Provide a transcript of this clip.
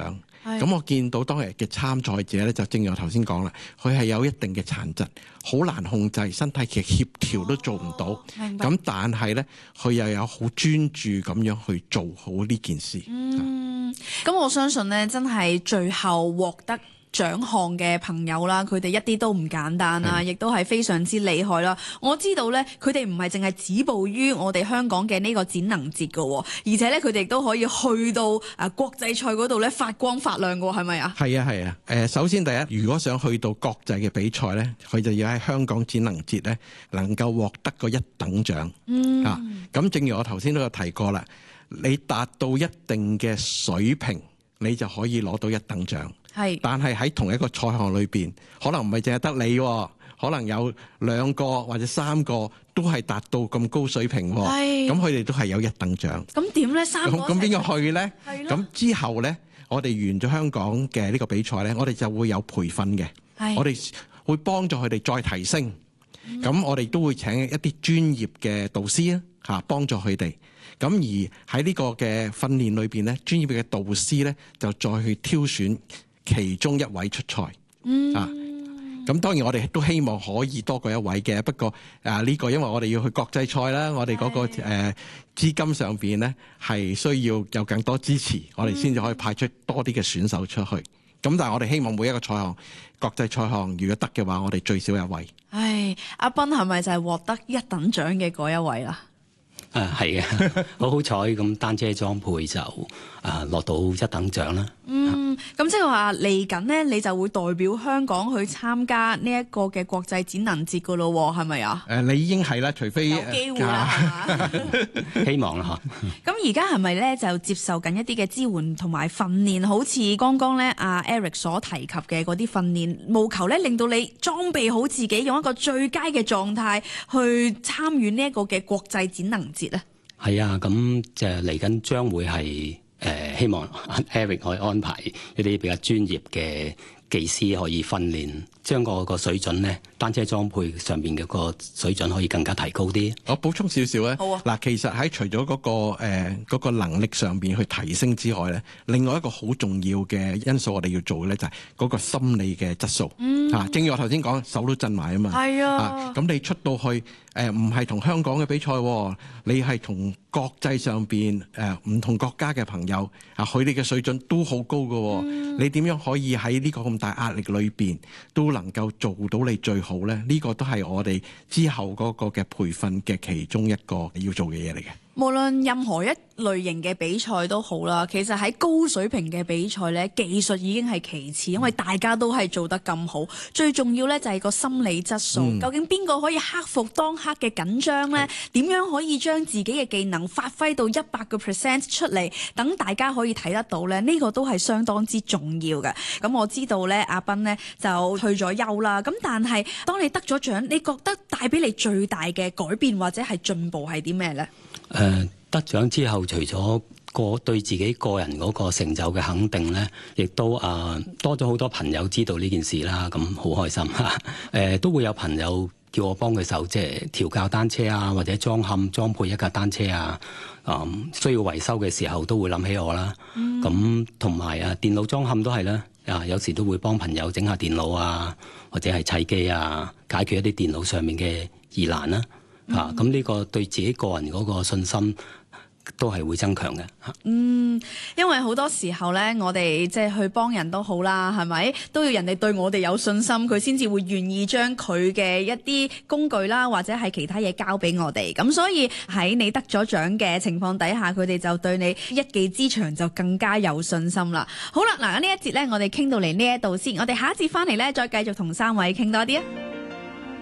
獎。咁我見到當日嘅參賽者咧，就正如我頭先講啦，佢係有一定嘅殘疾，好難控制身體嘅協調都做唔到。咁但係咧，佢又有好專注咁樣去做好呢件事。 咁我相信咧，真係最後獲得獎項嘅朋友啦，佢哋一啲都唔簡單啦，亦都係非常之厲害啦。我知道咧，佢哋唔係淨係止步於我哋香港嘅呢個展能節㗎，而且咧佢哋都可以去到國際賽嗰度咧發光發亮㗎，係咪啊？ 係啊。首先第一，如果想去到國際嘅比賽咧，佢就要喺香港展能節咧能夠獲得個一等獎。咁正如我頭先都有提過啦，你達到一定嘅水平，你就可以攞到一等獎。但係喺同一個賽項裏邊，可能唔係淨係得你，可能有2個或者3個都係達到咁高水平。咁佢哋都係有一等獎。咁點咧？3個咁邊個去咧？咁之後咧，我哋完咗香港嘅呢個比賽咧，我哋就會有培訓嘅。我哋會幫助佢哋再提升。咁我哋都會請一啲專業嘅導師幫助佢哋。咁而喺呢個嘅訓練裏邊咧，專業嘅導師咧就再去挑選其中一位出賽。咁當然我哋都希望可以多過一位嘅，不過呢個因為我哋要去國際賽啦，我哋嗰個資金上邊咧係需要有更多支持，我哋先至可以派出多啲嘅選手出去。咁但係我哋希望每一個賽項，國際賽項如果得嘅話，我哋最少一位。 阿彬係咪就係獲得一等獎嘅嗰一位啦？ 係嘅，好彩咁單車裝配就落到一等獎啦。 咁即係話嚟緊呢，你就會代表香港去參加呢一個嘅國際展能節噶咯，係咪啊？ 你已經係啦，除非有機會啦，係嘛？ 希望啦嚇。 咁而家係咪咧就接受緊一啲嘅支援同埋訓練？好似剛剛咧阿 Eric 所提及嘅嗰啲訓練，務求咧令到你裝備好自己，用一個最佳嘅狀態去參與呢一個嘅國際展能節咧。 係啊，咁就嚟緊將會係希望 Eric 可以安排一啲比較專業嘅技師可以訓練，將個水準咧，單車裝配上面嘅個水準可以更加提高啲。 我補充少少咧， 好啊。 嗱，其實喺除咗嗰個能力上邊去提升之外咧，另外一個好重要嘅因素我哋要做嘅咧就係嗰個心理嘅質素。正如我頭先講，手都震埋啊嘛。係啊。咁你出到去唔係同香港嘅比賽，你係同國際上邊唔同國家嘅朋友佢哋嘅水準都好高㗎。你點樣可以喺呢個咁大壓力裏邊都能夠做到你最好咧？呢個都係我哋之後嗰個嘅培訓嘅其中一個要做嘅嘢嚟嘅。 無論任何一類型嘅比賽都好啦，其實喺高水平嘅比賽咧，技術已經係其次，因為大家都係做得咁好。最重要咧就係個心理質素。究竟邊個可以克服當刻嘅緊張咧？點樣可以將自己嘅技能發揮到100% 出嚟，等大家可以睇得到咧？呢個都係相當之重要嘅。咁我知道咧，阿彬咧就退咗休啦。咁但係當你得咗獎，你覺得帶俾你最大嘅改變或者係進步係啲咩咧？ 得獎之後，除咗對自己個人嗰個成就嘅肯定咧，亦都多咗好多朋友知道呢件事啦，咁好開心。都會有朋友叫我幫佢手，即係調教單車啊，或者裝配一架單車啊。需要維修嘅時候都會諗起我啦。咁同埋電腦裝嵌都係啦。有時都會幫朋友整下電腦啊，或者係砌機啊，解決一啲電腦上面嘅疑難啦。咁呢個對自己個人嗰個信心都係會增強嘅。 因為好多時候咧，我哋即係去幫人都好啦，係咪都要人哋對我哋有信心，佢先至會願意將佢嘅一啲工具啦，或者係其他嘢交俾我哋。咁所以喺你得咗獎嘅情況底下，佢哋就對你一技之長就更加有信心啦。好啦，嗱，呢一節咧，我哋傾到嚟呢一度先，我哋下一節翻嚟咧，再繼續同3位傾多啲啊。